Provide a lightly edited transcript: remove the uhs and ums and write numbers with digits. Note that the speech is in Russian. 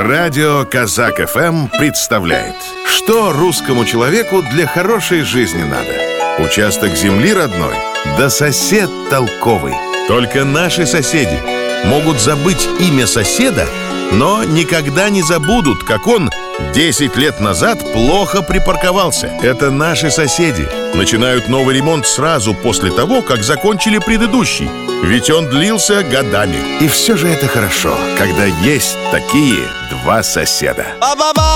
Радио Казак ФМ представляет: что русскому человеку для хорошей жизни надо? Участок земли родной, да сосед толковый. Только наши соседи могут забыть имя соседа, но никогда не забудут, как он 10 лет назад плохо припарковался. Это наши соседи начинают новый ремонт сразу после того, как закончили предыдущий, ведь он длился годами. И все же это хорошо, когда есть такие два соседа.